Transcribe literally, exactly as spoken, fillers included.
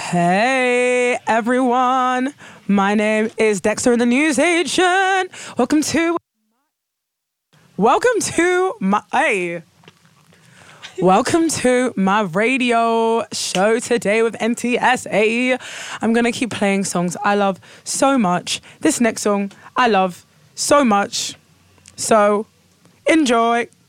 Hey everyone, my name is Dexter the News Agent. Welcome to, welcome to my, hey, welcome to my radio show today with N T S A. I'm gonna keep playing songs I love so much. This next song I love so much, so enjoy.